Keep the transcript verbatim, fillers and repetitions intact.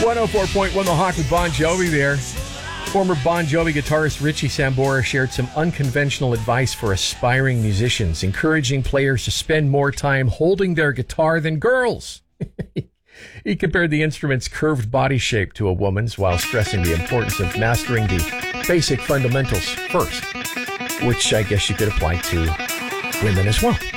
one oh four point one The Hawk with Bon Jovi there. Former Bon Jovi guitarist Richie Sambora shared some unconventional advice for aspiring musicians, encouraging players to spend more time holding their guitar than girls. He compared the instrument's curved body shape to a woman's while stressing the importance of mastering the basic fundamentals first, which I guess you could apply to women as well.